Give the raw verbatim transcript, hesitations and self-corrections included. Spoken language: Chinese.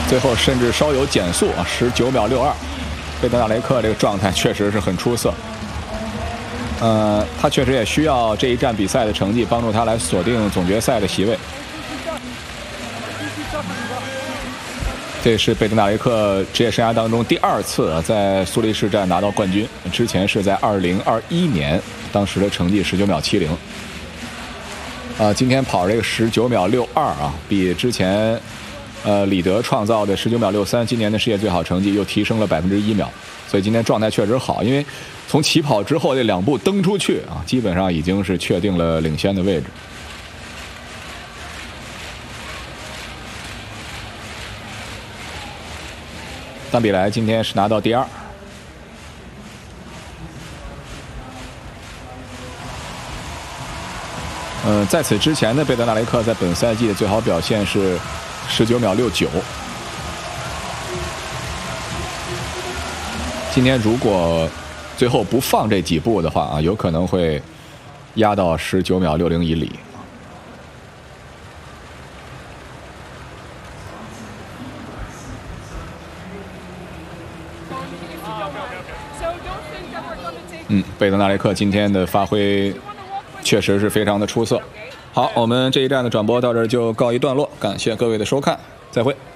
最后甚至稍有减速啊，十九秒六二。贝德纳雷克这个状态确实是很出色。呃，他确实也需要这一站比赛的成绩帮助他来锁定总决赛的席位。这是贝德纳雷克职业生涯当中第二次啊在苏黎世站拿到冠军，之前是在二零二一年，当时的成绩十九秒七零。啊，今天跑这个十九秒六二啊，比之前呃李德创造的十九秒六三今年的世界最好成绩又提升了百分之一秒，所以今天状态确实好，因为从起跑之后这两步蹬出去啊，基本上已经是确定了领先的位置。但比莱今天是拿到第二。嗯、呃，在此之前的贝德纳雷克在本赛季的最好表现是十九秒六九。今天如果最后不放这几步的话啊，有可能会压到十九秒六零以里。嗯，贝德纳雷克今天的发挥确实是非常的出色。好，我们这一站的转播到这儿就告一段落，感谢各位的收看，再会。